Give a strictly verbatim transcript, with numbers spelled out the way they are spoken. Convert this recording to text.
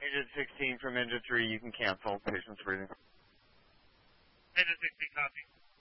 Agent sixteen from Engine three, you can cancel. Patient's breathing. Agent sixteen, copy.